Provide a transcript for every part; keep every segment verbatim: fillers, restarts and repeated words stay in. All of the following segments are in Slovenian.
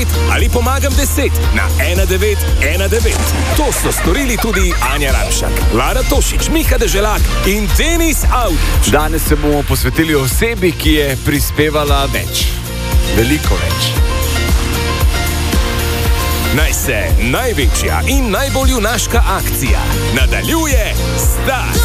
devet ali pomagam deset na ena devet ena devet. To so storili tudi Anja Ramšak, Lara Tošič, Miha Deželak in Denis Avdić. Danes se bomo posvetili osebi, ki je prispevala več. Veliko več. Naj se največja in najbolj junaška akcija nadaljuje Stas.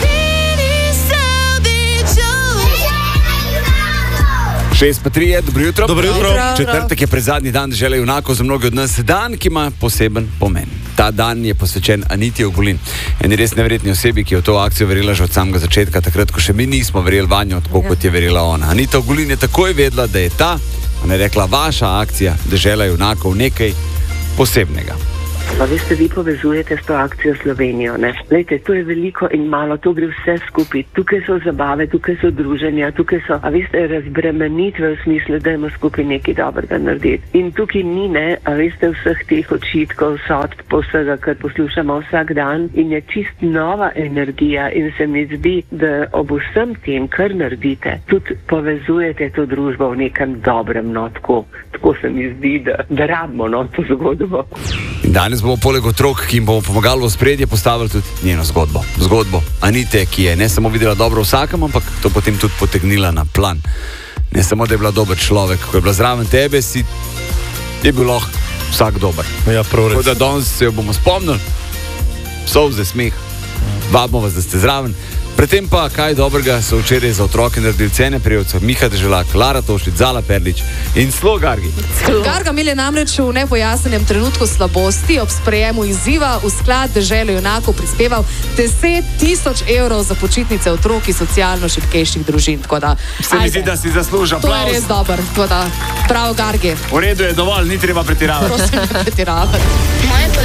šest pa tri je, dobro jutro. Dobro jutro. Četrtek je predzadnji dan Dežele junakov za mnoge od nas. Dan, ki ima poseben pomen. Ta dan je posvečen Aniti Ogulin. Eni res neverjetni osebi, ki je v to akcijo verjela že od samega začetka, takrat, ko še mi nismo verjeli vanjo, tako kot je verjela ona. Anita Ogulin je takoj vedela, da je ta, ona je rekla, vaša akcija Dežela junakov nekaj posebnega. Pa veste, vi povezujete s to akcijo Slovenijo, ne? Lejte, to je veliko in malo, to gre vse skupaj. Tukaj so zabave, tukaj so druženja, tukaj so, a veste, razbremenitve v smislu, da imamo skupaj nekaj dobrega narediti. In tukaj ni, ne, a veste, vseh teh očitkov, sodb, vsega, kar poslušamo vsak dan in je čist nova energija in se mi zdi, da ob vsem tem, kar naredite, tudi povezujete to družbo v nekem dobrem, no, tako, tako se mi zdi, da, da rabimo, no, to zgodbo. Danes bomo poleg otrok, ki jim bomo pomagali v spredje, postavili tudi njeno zgodbo. Zgodbo Anite, ki je ne samo videla dobro vsakem, ampak to potem tudi potegnila na plan. Ne samo, da je bila dober človek, ko je bila zraven tebe, si je bil lahko vsak dober. Ja, prav res. Tako da danes se jo bomo spomnili, solze, smeh, vabimo vas, da ste zraven. Predtem pa, kaj dobrega so včeraj za otroke naredili cene prijevcev Miha Deželak, Lara Tošič, Zala Perlič in Slo Gargi. Garga Mil je namreč v nepojasnenem trenutku slabosti ob sprejemu izziva v sklad Dežele junakov prispeval deset tisoč evrov za počitnice otrok iz socialno šibkejših družin. Da, se mi zdi, da si zaslužil aplauz. To je res dober. Da, prav, Gargi. V redu je dovolj, ni treba pretiravati. Prosim, ne pretiravati.